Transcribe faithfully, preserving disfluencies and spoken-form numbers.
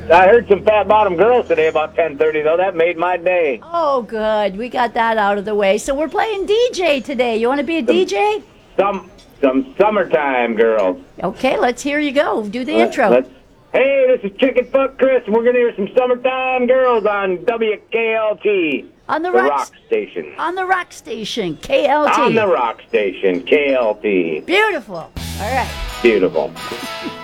I heard some Fat Bottom Girls today about ten thirty, though. That made my day. Oh, good. We got that out of the way. So we're playing D J today. You want to be a Some, D J? Some some summertime girls. Okay, let's hear you go. Do the Let- intro. let's- Hey, this is Chicken Fuck Chris, and we're going to hear some summertime girls on W K L T. On the, the rock, rock station. On the rock station, K L T. On the rock station, K L T. Beautiful. All right. Beautiful.